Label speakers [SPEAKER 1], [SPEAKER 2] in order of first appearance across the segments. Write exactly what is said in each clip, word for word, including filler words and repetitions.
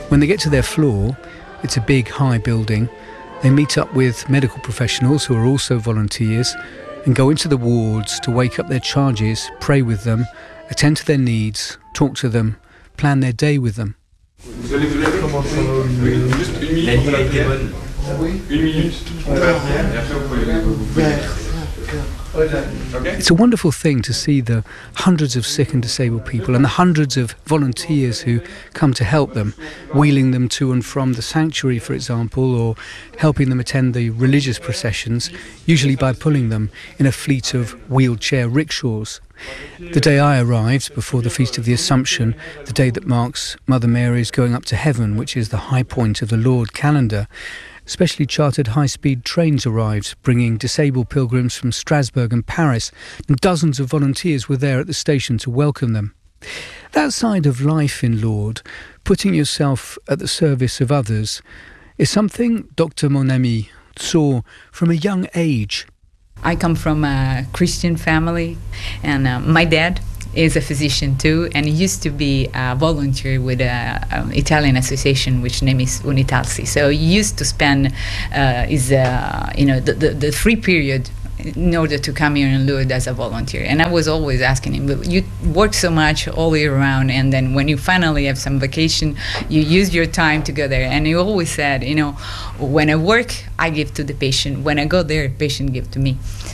[SPEAKER 1] When they get to their floor, it's a big, high building. They meet up with medical professionals who are also volunteers and go into the wards to wake up their charges, pray with them, attend to their needs, talk to them, plan their day with them.
[SPEAKER 2] Vous allez vous lever? Oui, juste une minute. La nuit a été bonne. Oui. Une minute. Et après vous pouvez vous Okay.
[SPEAKER 1] It's a wonderful thing to see the hundreds of sick and disabled people and the hundreds of volunteers who come to help them, wheeling them to and from the sanctuary, for example, or helping them attend the religious processions, usually by pulling them in a fleet of wheelchair rickshaws. The day I arrived, before the Feast of the Assumption, the day that marks Mother Mary's going up to heaven, which is the high point of the Lourdes calendar, specially chartered high-speed trains arrived, bringing disabled pilgrims from Strasbourg and Paris, and dozens of volunteers were there at the station to welcome them. That side of life in Lourdes, putting yourself at the service of others, is something Doctor Monami saw from a young age.
[SPEAKER 3] I come from a Christian family, and uh, my dad is a physician too, and he used to be a volunteer with an Italian association which name is Unitalsi. So he used to spend uh, his, uh, you know, the, the, the free period in order to come here in Lourdes as a volunteer. And I was always asking him, but you work so much all year round, and then when you finally have some vacation, you use your time to go there. And he always said, you know, when I work, I give to the patient. When I go there, the patient give to me.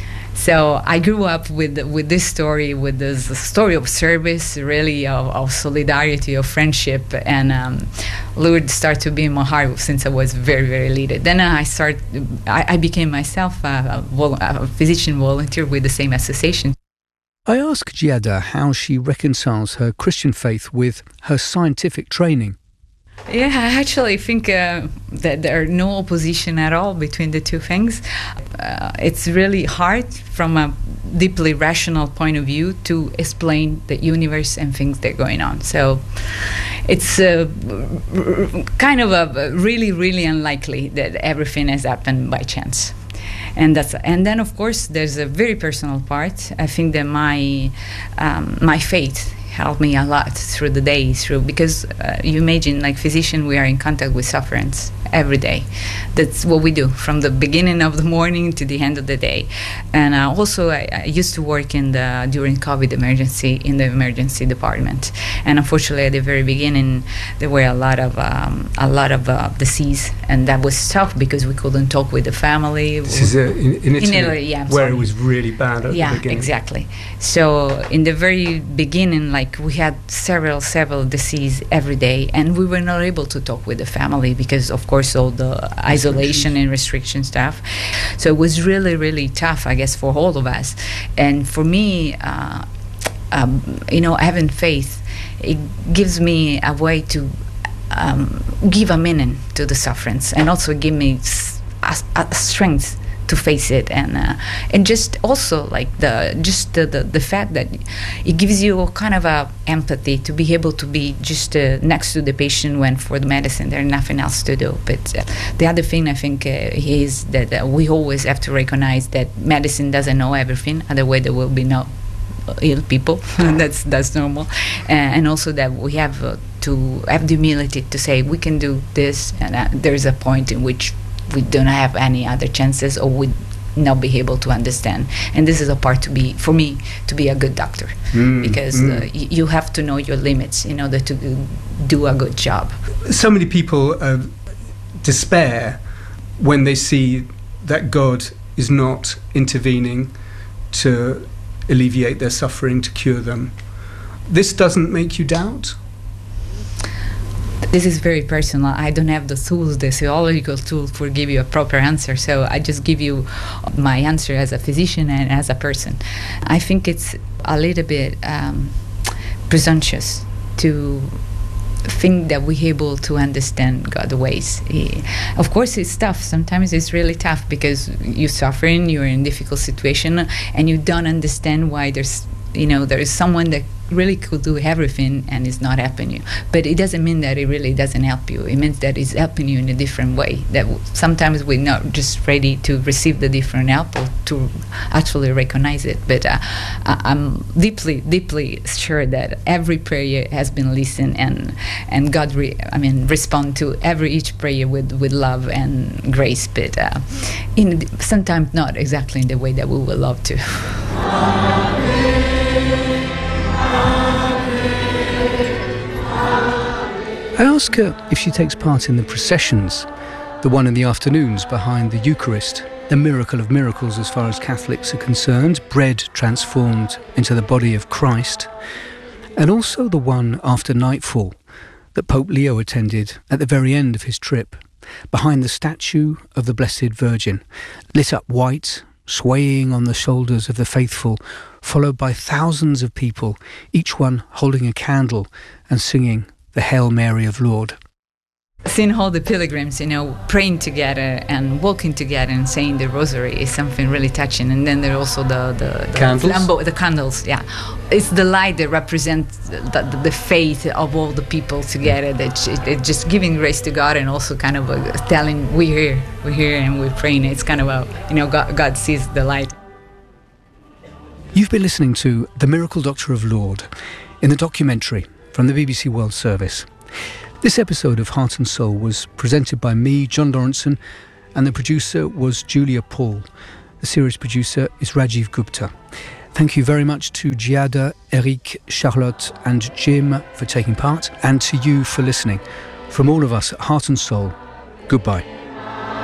[SPEAKER 3] So I grew up with with this story, with this story of service, really of, of solidarity, of friendship, and um, Lourdes started to be in my heart since I was very, very little. Then I start, I, I became myself a, a, vol- a physician volunteer with the same association.
[SPEAKER 1] I asked Giada how she reconciles her Christian faith with her scientific training.
[SPEAKER 3] Yeah, I actually think uh, that there are no opposition at all between the two things. Uh, it's really hard from a deeply rational point of view to explain the universe and things that are going on. So it's uh, kind of a really, really unlikely that everything has happened by chance. And that's and then of course there's a very personal part. I think that my um, my faith helped me a lot through the day, through because uh, you imagine, like physician, we are in contact with sufferers every day. That's what we do from the beginning of the morning to the end of the day. And uh, also, I, I used to work in the during COVID emergency in the emergency department. And unfortunately, at the very beginning, there were a lot of um, a lot of uh, disease, and that was tough because we couldn't talk with the family.
[SPEAKER 1] This is uh, in, in Italy,
[SPEAKER 3] in Italy yeah,
[SPEAKER 1] where
[SPEAKER 3] sorry.
[SPEAKER 1] It was really bad at
[SPEAKER 3] yeah,
[SPEAKER 1] the beginning.
[SPEAKER 3] Exactly. So in the very beginning, like we had several, several disease every day, and we were not able to talk with the family because, of course, all the isolation and restriction stuff. So it was really, really tough, I guess, for all of us. And for me, uh, um, you know, having faith, it gives me a way to um, give a meaning to the sufferance, and also give me a, a strength to face it, and uh, and just also like the just the, the the fact that it gives you a kind of a empathy to be able to be just uh, next to the patient when for the medicine there's nothing else to do. But uh, the other thing I think uh, is that uh, we always have to recognize that medicine doesn't know everything. Otherwise there will be no ill people. that's that's normal, uh, and also that we have uh, to have the humility to say we can do this, and uh, there's a point in which we don't have any other chances, or would not be able to understand. And this is a part to be, for me, to be a good doctor, mm, because mm. Uh, y- you have to know your limits in order to do a good job.
[SPEAKER 1] So many people uh, despair when they see that God is not intervening to alleviate their suffering, to cure them. This doesn't make you doubt?
[SPEAKER 3] This is very personal. I don't have the tools, the theological tools, for give you a proper answer. So I just give you my answer as a physician and as a person. I think it's a little bit um, presumptuous to think that we're able to understand God's ways. He, of course, it's tough. Sometimes it's really tough because you're suffering, you're in a difficult situation, and you don't understand why there's you know, there is someone that really could do everything and it's not helping you. But it doesn't mean that it really doesn't help you. It means that it's helping you in a different way. That w- sometimes we're not just ready to receive the different help or to actually recognize it. But uh, I- I'm deeply, deeply sure that every prayer has been listened, and and God, re- I mean, respond to every each prayer with, with love and grace. But uh, in sometimes not exactly in the way that we would love to.
[SPEAKER 1] I ask her if she takes part in the processions, the one in the afternoons behind the Eucharist, the miracle of miracles as far as Catholics are concerned, bread transformed into the body of Christ, and also the one after nightfall that Pope Leo attended at the very end of his trip, behind the statue of the Blessed Virgin, lit up white, swaying on the shoulders of the faithful, followed by thousands of people, each one holding a candle and singing the Hail Mary of Lord.
[SPEAKER 3] Seeing all the pilgrims, you know, praying together and walking together and saying the rosary is something really touching. And then there are also the the, the
[SPEAKER 1] candles,
[SPEAKER 3] flambeau, the candles. Yeah, it's the light that represents the, the, the faith of all the people together. That it just giving grace to God and also kind of uh, telling we're here, we're here, and we're praying. It's kind of a, you know, God, God sees the light.
[SPEAKER 1] You've been listening to The Miracle Doctor of Lourdes in the documentary from the B B C World Service. This episode of Heart and Soul was presented by me, John Lawrenson, and the producer was Julia Paul. The series producer is Rajiv Gupta. Thank you very much to Giada, Eric, Charlotte and Jim for taking part, and to you for listening. From all of us at Heart and Soul, goodbye.